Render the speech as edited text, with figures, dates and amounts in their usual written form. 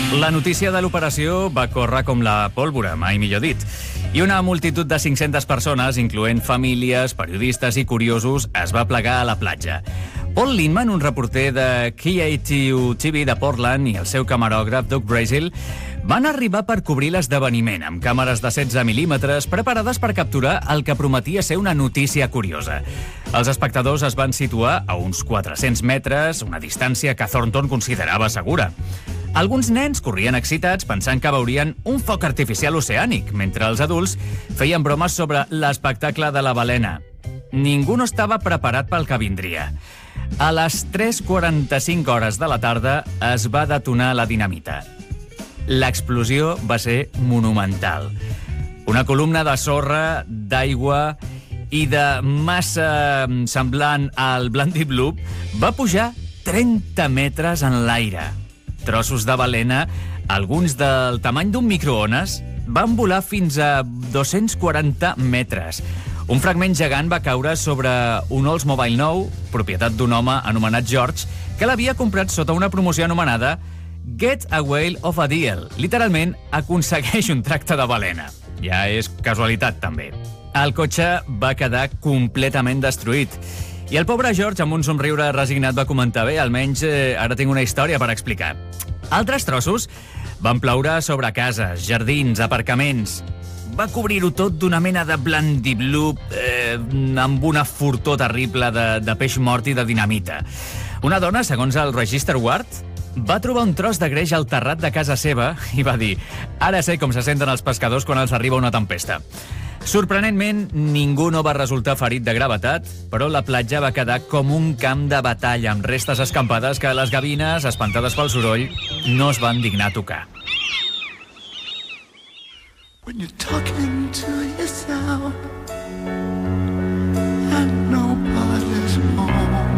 La notícia de l'operació va córrer com la pólvora, mai millor dit. I una multitud de 500 persones, incloent famílies, periodistes i curiosos, es va plegar a la platja. Paul Linman, un reporter de KATU TV de Portland, i el seu camerògraf Doug Brazil van arribar per cobrir l'esdeveniment amb càmeres de 16 mil·límetres preparades per capturar el que prometia ser una notícia curiosa. Els espectadors es van situar a uns 400 metres, una distància que Thornton considerava segura. Alguns nens corrien excitats pensant que veurien un foc artificial oceànic, mentre els adults feien bromes sobre l'espectacle de la balena. Ningú no estava preparat pel que vindria. A les 3:45 hores de la tarda es va detonar la dinamita. L'explosió va ser monumental. Una columna de sorra, d'aigua i de massa semblant al Blandy Bloop va pujar 30 metres en l'aire. Trossos de balena, alguns del tamany d'un microones, van volar fins a 240 metres. Un fragment gegant va caure sobre un Oldsmobile nou, propietat d'un home anomenat George, que l'havia comprat sota una promoció anomenada Get a Whale of a Deal. Literalment, aconsegueix un tracte de balena. Ja és casualitat, també. El cotxe va quedar completament destruït. I el pobre George, amb un somriure resignat, va comentar: bé, almenys ara tinc una història per explicar. Altres trossos van ploure sobre cases, jardins, aparcaments. Va cobrir-ho tot d'una mena de Blandy Bloop amb una fortor terrible de peix mort i de dinamita. Una dona, segons el Register Guard, va trobar un tros de greix al terrat de casa seva i va dir: ara sé com se senten els pescadors quan els arriba una tempesta. Sorprenentment, ningú no va resultar ferit de gravetat, però la platja va quedar com un camp de batalla amb restes escampades que les gavines, espantades pel soroll, no es van dignar a tocar. When you're talking to yourself